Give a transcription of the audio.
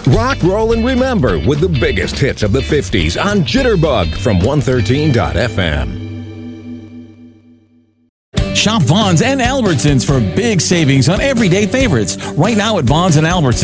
Rock, roll, and remember with the biggest hits of the 50s on Jitterbug from 113.fm. Shop Vons and Albertsons for big savings on everyday favorites. Right now at Vons and Albertsons.